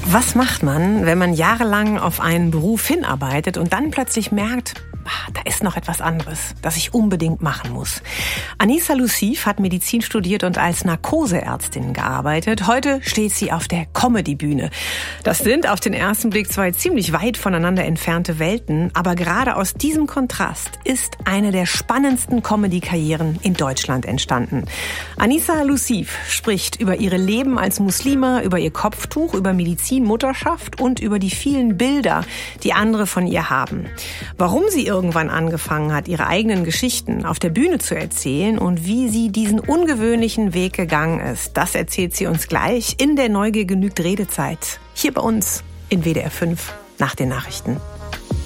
Was macht man, wenn man jahrelang auf einen Beruf hinarbeitet und dann plötzlich merkt, da ist noch etwas anderes, das ich unbedingt machen muss? Anissa Loussif hat Medizin studiert und als Narkoseärztin gearbeitet. Heute steht sie auf der Comedy-Bühne. Das sind auf den ersten Blick zwei ziemlich weit voneinander entfernte Welten, aber gerade aus diesem Kontrast ist eine der spannendsten Comedy-Karrieren in Deutschland entstanden. Anissa Loussif spricht über ihr Leben als Muslima, über ihr Kopftuch, über Medizin, Mutterschaft und über die vielen Bilder, die andere von ihr haben. Warum sie irgendwann angefangen hat, ihre eigenen Geschichten auf der Bühne zu erzählen und wie sie diesen ungewöhnlichen Weg gegangen ist, das erzählt sie uns gleich in der Neugier genügt Redezeit. Hier bei uns in WDR 5 nach den Nachrichten.